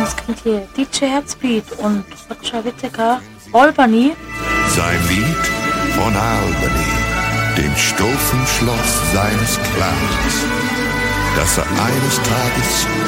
das klingt hier DJ Herzbeat und Roger Whittaker, Albany. Sein Lied von Albany, dem Stufenschloss seines Clans, das er eines Tages